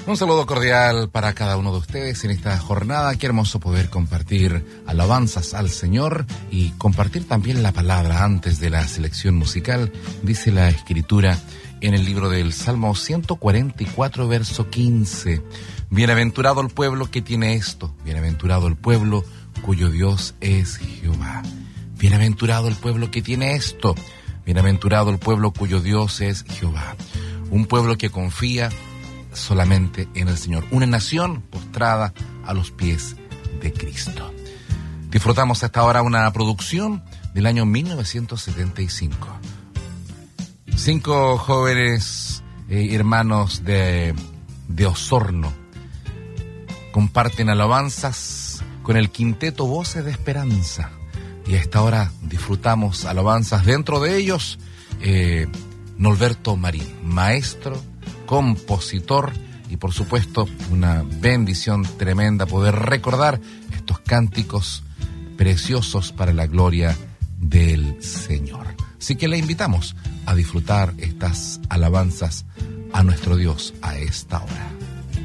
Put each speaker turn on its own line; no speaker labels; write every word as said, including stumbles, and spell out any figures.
Un saludo cordial para cada uno de ustedes en esta jornada. Qué hermoso poder compartir alabanzas al Señor y compartir también la palabra antes de la selección musical. Dice la Escritura en el libro del Salmo ciento cuarenta y cuatro, verso quince. Bienaventurado el pueblo que tiene esto, bienaventurado el pueblo cuyo Dios es Jehová. Bienaventurado el pueblo que tiene esto, bienaventurado el pueblo cuyo Dios es Jehová. Un pueblo que confía solamente en el Señor. Una nación postrada a los pies de Cristo. Disfrutamos hasta ahora una producción del año mil novecientos setenta y cinco. Cinco jóvenes eh, hermanos de, de Osorno comparten alabanzas con el quinteto Voces de Esperanza. Y a esta hora disfrutamos alabanzas. Dentro de ellos, eh, Norberto Marín, maestro, compositor, y por supuesto una bendición tremenda poder recordar estos cánticos preciosos para la gloria del Señor. Así que le invitamos a disfrutar estas alabanzas a nuestro Dios a esta hora.